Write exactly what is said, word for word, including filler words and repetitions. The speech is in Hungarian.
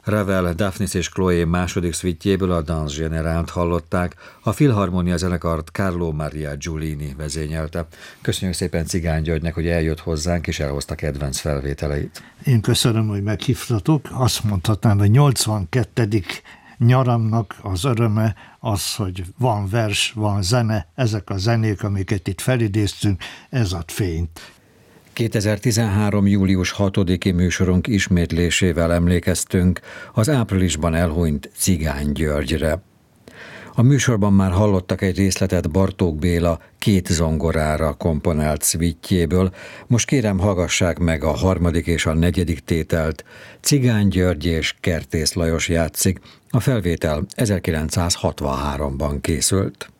Ravel, Daphnis és Chloé második szvitjéből, a Danse Générale-t hallották, a Filharmonia zenekart Carlo Maria Giulini vezényelte. Köszönjük szépen Cigány Györgynek, hogy eljött hozzánk és elhozta kedvenc felvételeit. Én köszönöm, hogy meghívtatok. Azt mondhatnám, hogy nyolcvankettedik nyaramnak az öröme az, hogy van vers, van zene, ezek a zenék, amiket itt felidéztünk, ez ad fényt. kétezer-tizenhárom. július hatodiki műsorunk ismétlésével emlékeztünk az áprilisban elhunyt Cigány Györgyre. A műsorban már hallottak egy részletet Bartók Béla két zongorára komponált szvitjéből, most kérem hallgassák meg a harmadik és a negyedik tételt. Cigány György és Kertész Lajos játszik, a felvétel ezerkilencszázhatvanháromban készült.